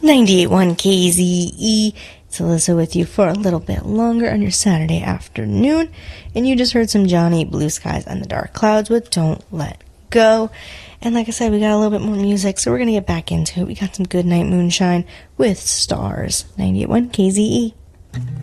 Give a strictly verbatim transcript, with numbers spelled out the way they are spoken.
ninety-eight point one K Z E. It's Alyssa with you for a little bit longer on your Saturday afternoon. And you just heard some Johnny Blue Skies and the Dark Clouds with Don't Let Go. And like I said, we got a little bit more music, so we're going to get back into it. We got some Goodnight Moonshine with Stars. ninety-eight point one K Z E.